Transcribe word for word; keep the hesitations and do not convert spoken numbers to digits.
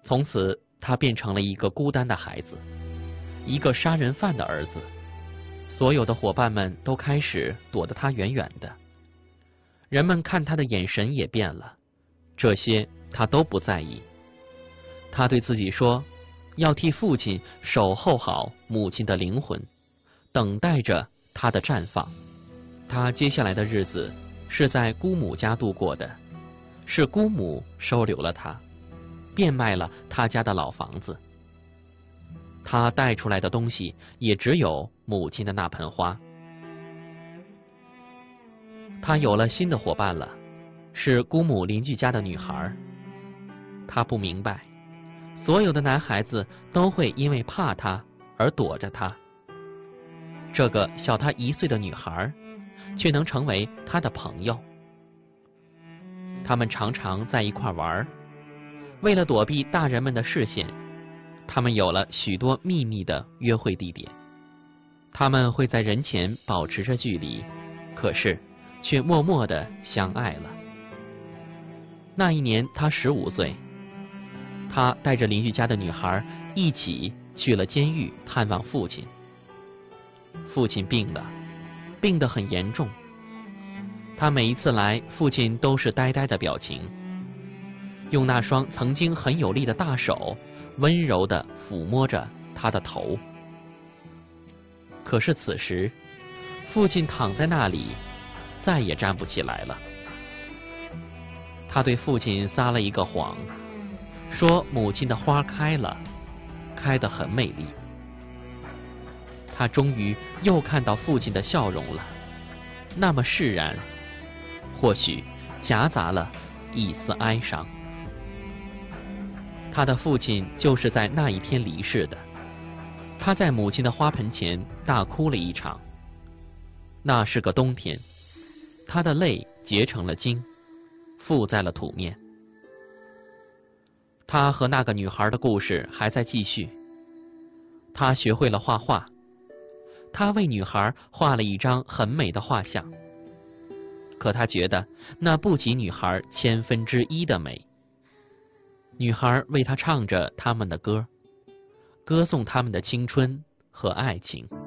从此，他变成了一个孤单的孩子，一个杀人犯的儿子。所有的伙伴们都开始躲得他远远的，人们看他的眼神也变了，这些他都不在意。他对自己说，要替父亲守候好母亲的灵魂，等待着他的绽放。他接下来的日子是在姑母家度过的，是姑母收留了他，变卖了他家的老房子。他带出来的东西也只有母亲的那盆花。他有了新的伙伴了，是姑母邻居家的女孩。他不明白，所有的男孩子都会因为怕他而躲着他，这个小他一岁的女孩却能成为他的朋友。他们常常在一块玩，为了躲避大人们的视线，他们有了许多秘密的约会地点。他们会在人前保持着距离，可是却默默地相爱了。那一年他十五岁，他带着邻居家的女孩一起去了监狱探望父亲。父亲病了，病得很严重。他每一次来，父亲都是呆呆的表情，用那双曾经很有力的大手温柔地抚摸着他的头。可是此时，父亲躺在那里，再也站不起来了。他对父亲撒了一个谎，说母亲的花开了，开得很美丽。他终于又看到父亲的笑容了，那么释然，或许夹杂了一丝哀伤。他的父亲就是在那一天离世的。他在母亲的花盆前大哭了一场。那是个冬天，他的泪结成了晶，附在了土面。他和那个女孩的故事还在继续。他学会了画画，他为女孩画了一张很美的画像，可他觉得那不及女孩千分之一的美。女孩为他唱着他们的歌，歌颂他们的青春和爱情。